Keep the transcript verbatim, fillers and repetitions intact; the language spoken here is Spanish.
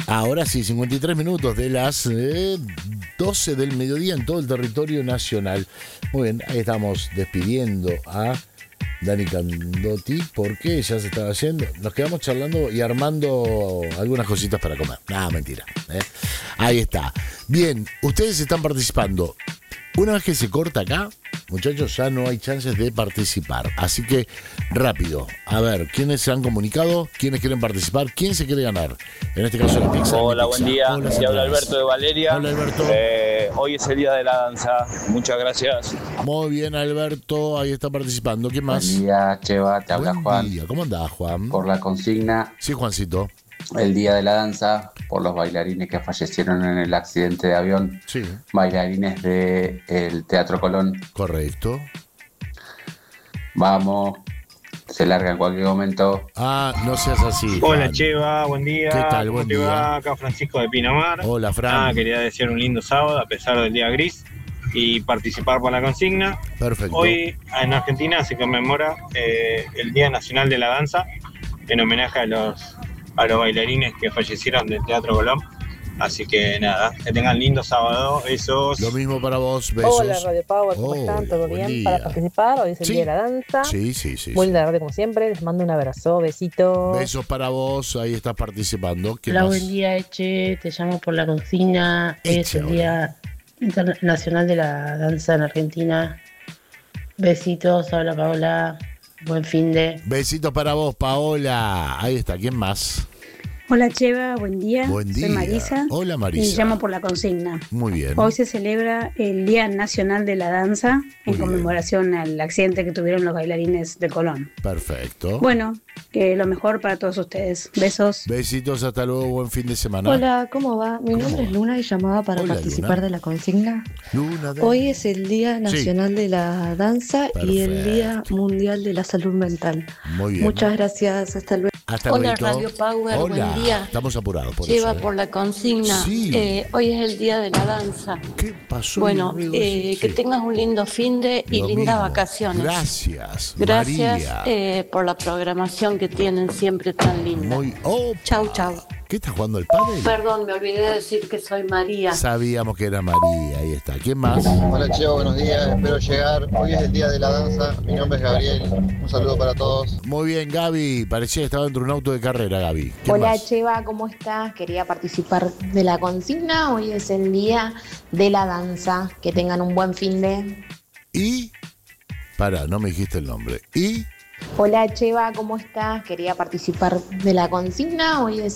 Ahora sí, cincuenta y tres minutos de las eh, doce del mediodía en todo el territorio nacional. Muy bien, ahí estamos despidiendo a Dani Candotti porque ya se estaba yendo. Nos quedamos charlando y armando algunas cositas para comer. Nada, mentira. ¿eh? Ahí está. Bien, ustedes están participando. Una vez que se corta acá, muchachos, ya no hay chances de participar. Así que, rápido. A ver, ¿quiénes se han comunicado? ¿Quiénes quieren participar? ¿Quién se quiere ganar? En este caso, la pizza. Hola, mi pizza. buen día. Hola, Te habla Satanás. Alberto de Valeria. Hola, Alberto. Eh, hoy es el día de la danza. Muchas gracias. Muy bien, Alberto. Ahí está participando. ¿Quién más? Buen día, Cheva, te habla Buen Juan. día. ¿Cómo andás, Juan? Por la consigna, Sí, Juancito. el día de la danza, por los bailarines que fallecieron en el accidente de avión, Sí, bailarines del Teatro Colón. correcto. Vamos, se larga en cualquier momento. Ah, no seas así, Hola Juan. Cheva, buen día. ¿Qué tal? ¿Cómo Buen te día. va? Acá Francisco de Pinamar. Hola, Fran. Ah, quería desear un lindo sábado a pesar del día gris y participar por la consigna. Perfecto. Hoy en Argentina se conmemora eh, el Día Nacional de la Danza en homenaje a los, a los bailarines que fallecieron del Teatro Colón. Así que nada, que tengan lindo sábado. Besos. Lo mismo para vos, besos. Hola Radio Power, ¿cómo Hola, están? ¿Todo buen bien? día. Para participar, hoy es el Sí. día de la danza. Sí, sí, sí. Muy sí. linda la radio como siempre, les mando un abrazo, besitos. Besos para vos, ahí estás participando. ¿Qué Hola, más? buen día, Eche. Te llamo por la consigna. Eche, Es el hola. Día Internacional de la Danza en Argentina. Besitos, habla Paola. Buen fin de. Besitos para vos, Paola. Ahí está, ¿quién más? Hola Cheva, buen día. Buen día. Soy Marisa. Hola, Y Marisa. llamo por la consigna. Muy bien. Hoy se celebra el Día Nacional de la Danza Muy en conmemoración al accidente que tuvieron los bailarines de Colón. Perfecto. Bueno, que lo mejor para todos ustedes. Besos. Besitos, hasta luego, buen fin de semana. Hola, ¿cómo va? Mi ¿Cómo nombre va? es Luna y llamaba para Hola, participar Luna. de la consigna. Luna de... Hoy es el Día Nacional de la Danza y el Día Perfecto. Mundial de la Salud Mental. Muy bien. Muchas gracias, hasta luego. Hasta Hola, luego. Radio Power, Hola. buen día. Estamos apurados por Lleva eso. ¿eh? por la consigna. Sí. Eh, hoy es el día de la danza. ¿Qué pasó? Bueno, Luego? eh, Sí. que tengas un lindo fin de y Lo lindas mismo. vacaciones. Gracias. Gracias María. eh, por la programación que tienen siempre tan linda. Muy... Oh, Chau, chau. ¿qué estás jugando al pádel? Perdón, me olvidé de decir que soy María. Sabíamos que era María, ahí está. ¿Quién más? Hola Cheo, buenos días, espero llegar. Hoy es el día de la danza, mi nombre es Gabriel, un saludo para todos. Muy bien, Gaby. Parecía que estaba dentro de un auto de carrera, Gaby. ¿Quién Hola más? Cheva, ¿cómo estás? Quería participar de la consigna. Hoy es el día de la danza. Que tengan un buen fin de. Y... Pará, no me dijiste el nombre. Y... Hola Cheva, ¿cómo estás? Quería participar de la consigna. Hoy es